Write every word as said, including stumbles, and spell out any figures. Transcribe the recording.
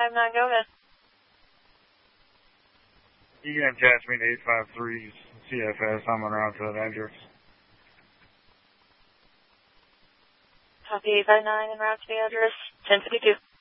five nine, go ahead. You can attach me to eight five three C F S. I'm on route to that address. Copy eight five nine en route to the address, ten fifty-two.